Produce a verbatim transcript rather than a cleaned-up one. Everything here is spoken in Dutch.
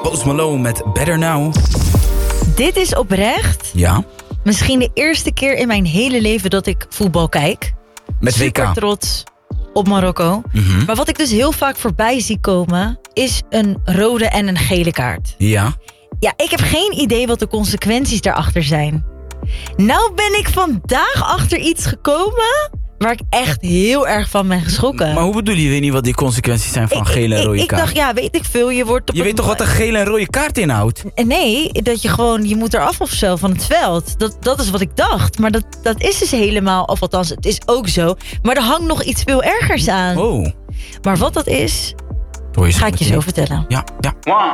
Post Malone met Better Now. Dit is oprecht Ja. misschien de eerste keer in mijn hele leven dat ik voetbal kijk. Met W K. Super trots op Marokko. Mm-hmm. Maar wat ik dus heel vaak voorbij zie komen, is een rode en een gele kaart. Ja. Ja, ik heb geen idee wat de consequenties daarachter zijn. Nou ben ik vandaag achter iets gekomen waar ik echt heel erg van ben geschrokken. Maar hoe bedoel je, je weet niet wat die consequenties zijn van Ik- gele en ik, rode ik kaart? dacht, ja, weet ik veel. Je wordt op Je het- weet toch wat een gele en rode kaart inhoudt? Nee, dat je gewoon, je moet eraf of zo van het veld. Dat, dat is wat ik dacht. Maar dat, dat is dus helemaal, of althans, het is ook zo. Maar er hangt nog iets veel ergers aan. Oh. Maar wat dat is, Hoor je ga ik je zo meteen. vertellen. Ja, ja. One,